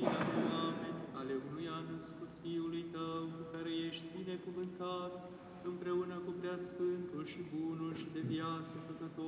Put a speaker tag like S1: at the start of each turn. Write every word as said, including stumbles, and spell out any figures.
S1: mila de oameni, ale unuia născut Fiului Tău, cu care ești binecuvântat, împreună cu Preasfântul și Bunul și de viață făcător,